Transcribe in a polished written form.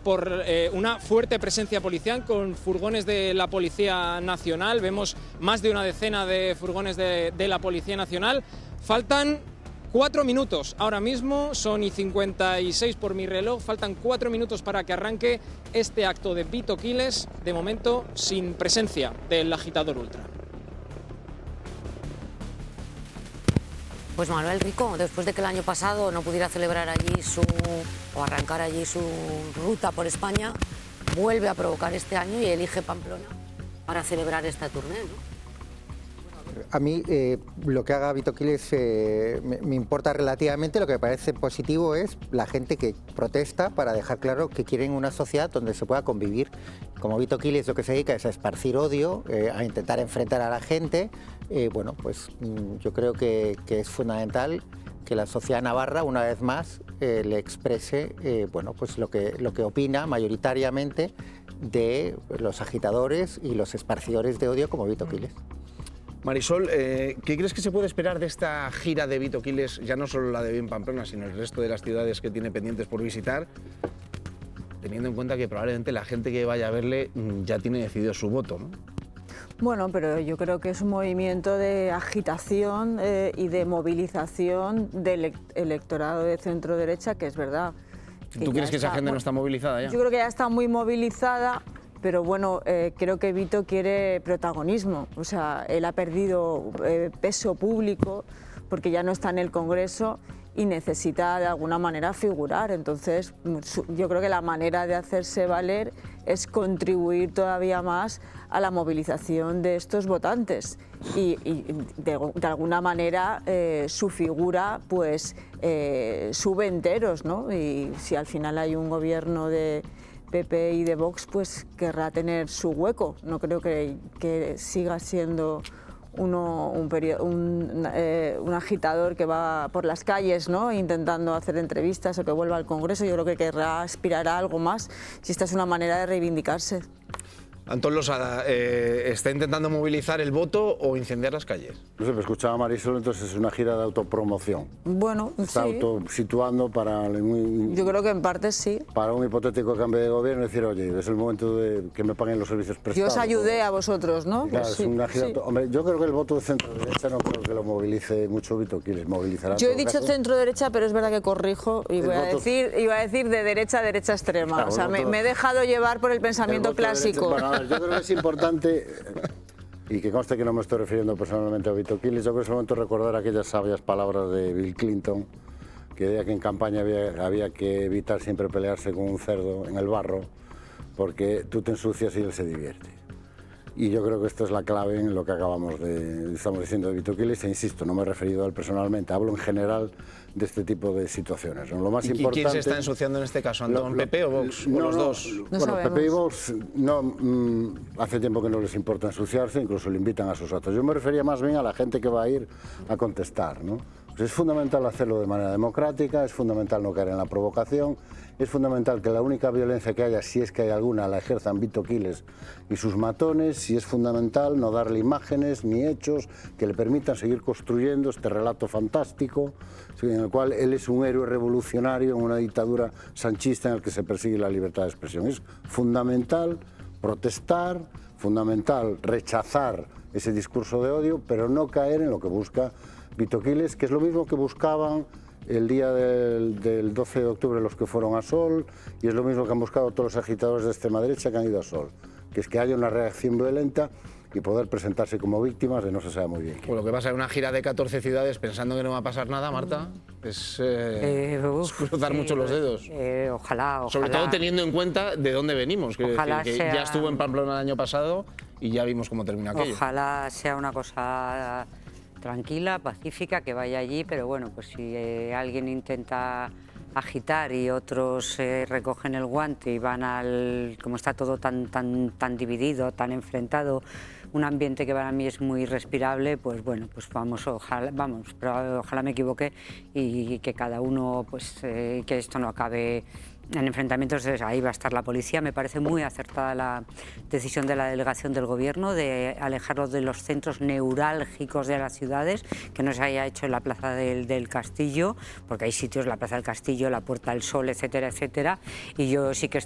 por una fuerte presencia policial con furgones de la Policía Nacional. Vemos más de una decena de furgones de la Policía Nacional. Faltan 4 minutos, ahora mismo son y 56 por mi reloj, faltan 4 minutos para que arranque este acto de Vito Quiles, de momento sin presencia del agitador ultra. Pues Manuel Rico, después de que el año pasado no pudiera celebrar allí o arrancar allí su ruta por España, vuelve a provocar este año y elige Pamplona para celebrar esta tournée, ¿no? A mí lo que haga Vito Quiles me importa relativamente. Lo que me parece positivo es la gente que protesta para dejar claro que quieren una sociedad donde se pueda convivir. Como Vito Quiles lo que se dedica es a esparcir odio, a intentar enfrentar a la gente, bueno, pues yo creo que es fundamental que la sociedad navarra una vez más le exprese bueno, pues lo que opina mayoritariamente de los agitadores y los esparcidores de odio como Vito Quiles. Marisol, ¿qué crees que se puede esperar de esta gira de Vito Quiles, ya no solo la de Bien Pamplona, sino el resto de las ciudades que tiene pendientes por visitar, teniendo en cuenta que probablemente la gente que vaya a verle ya tiene decidido su voto, ¿no? Bueno, pero yo creo que es un movimiento de agitación y de movilización del electorado de centro-derecha, que es verdad. ¿Tú crees que esa gente no está movilizada ya? Yo creo que ya está muy movilizada. Pero bueno, creo que Vito quiere protagonismo, o sea, él ha perdido peso público porque ya no está en el Congreso y necesita de alguna manera figurar. Entonces, yo creo que la manera de hacerse valer es contribuir todavía más a la movilización de estos votantes y de alguna manera su figura pues sube enteros, ¿no? Y si al final hay un gobierno de PP y de Vox, pues querrá tener su hueco. No creo que siga siendo un agitador que va por las calles, ¿no?, intentando hacer entrevistas o que vuelva al Congreso. Yo creo que querrá aspirar a algo más, si esta es una manera de reivindicarse. Antón Losada, ¿está intentando movilizar el voto o incendiar las calles? No sé, me escuchaba Marisol, entonces es una gira de autopromoción. Bueno, está sí. autosituando para... Yo creo que en parte sí. Para un hipotético cambio de gobierno, decir, oye, es el momento de que me paguen los servicios prestados. Yo os ayudé a vosotros, ¿no? Claro, pues es una gira... sí. Hombre, yo creo que el voto de centro-derecha no creo que lo movilice mucho Vito Quiles, movilizará... Yo he dicho centro-derecha, pero es verdad que corrijo y iba a decir de derecha a derecha extrema. Claro, o sea, me he dejado llevar por el pensamiento clásico. Bueno, a ver, yo creo que es importante, y que conste que no me estoy refiriendo personalmente a Vito Quiles, yo creo que es el momento de recordar aquellas sabias palabras de Bill Clinton, que decía que en campaña había que evitar siempre pelearse con un cerdo en el barro, porque tú te ensucias y él se divierte. Y yo creo que esto es la clave en lo que estamos diciendo de Vito Quiles, e insisto, no me he referido a él personalmente, hablo en general de este tipo de situaciones, ¿no? Lo más importante... ¿Quién se está ensuciando en este caso, Antón? ¿PP o Vox? ¿O los dos? Bueno, PP y Vox hace tiempo que no les importa ensuciarse, incluso le invitan a sus actos. Yo me refería más bien a la gente que va a ir a contestar, ¿no? Pues es fundamental hacerlo de manera democrática, es fundamental no caer en la provocación, es fundamental que la única violencia que haya, si es que hay alguna, la ejerzan Vito Quiles y sus matones, y es fundamental no darle imágenes ni hechos que le permitan seguir construyendo este relato fantástico en el cual él es un héroe revolucionario en una dictadura sanchista en el que se persigue la libertad de expresión. Es fundamental protestar, fundamental rechazar ese discurso de odio, pero no caer en lo que busca Vito Quiles, que es lo mismo que buscaban el día del 12 de octubre los que fueron a Sol, y es lo mismo que han buscado todos los agitadores de extrema derecha que han ido a Sol, que es que haya una reacción violenta y poder presentarse como víctimas de no se sabe muy bien quién. Pues lo que pasa es una gira de 14 ciudades pensando que no va a pasar nada, Marta, es cruzar mucho los dedos. Ojalá. Sobre todo teniendo en cuenta de dónde venimos, que ya estuvo en Pamplona el año pasado y ya vimos cómo termina aquello. Ojalá sea una cosa tranquila, pacífica, que vaya allí, pero bueno, pues si alguien intenta agitar y otros recogen el guante y van como está todo tan dividido, tan enfrentado, un ambiente que para mí es muy respirable, pues bueno, pues ojalá me equivoque y que cada uno, pues que esto no acabe en enfrentamientos. Ahí va a estar la policía. Me parece muy acertada la decisión de la delegación del Gobierno de alejarlos de los centros neurálgicos de las ciudades, que no se haya hecho en la Plaza del Castillo, porque hay sitios, la Plaza del Castillo, la Puerta del Sol, etcétera, etcétera. Y yo sí que